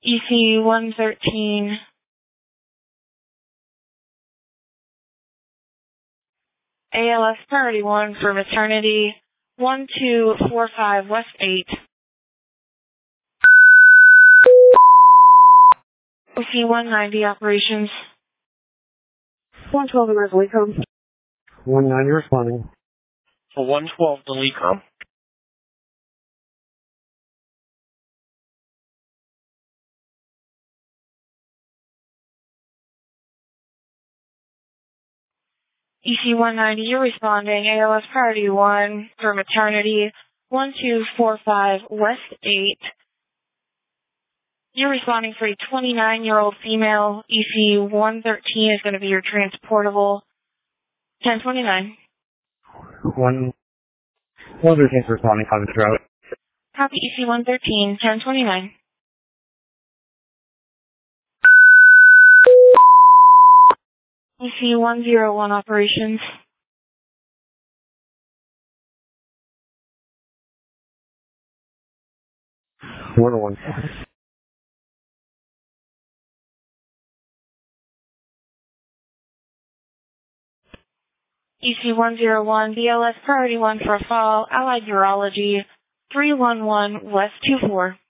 EC-113. ALS Priority 1 for maternity, 1245 West 8. EC-190 operations. 112 in Leecom. 190 responding. For 112 to Leecom. EC-190, you're responding. ALS Priority 1 for maternity, 1245 West 8. You're responding for a 29-year-old female. EC-113 is going to be your transportable. 1029. 113 responding, copy the route. Copy EC-113, 1029. EC-101 operations. One. EC-101, BLS Priority 1 for a fall, Allied Urology, 311 West 24.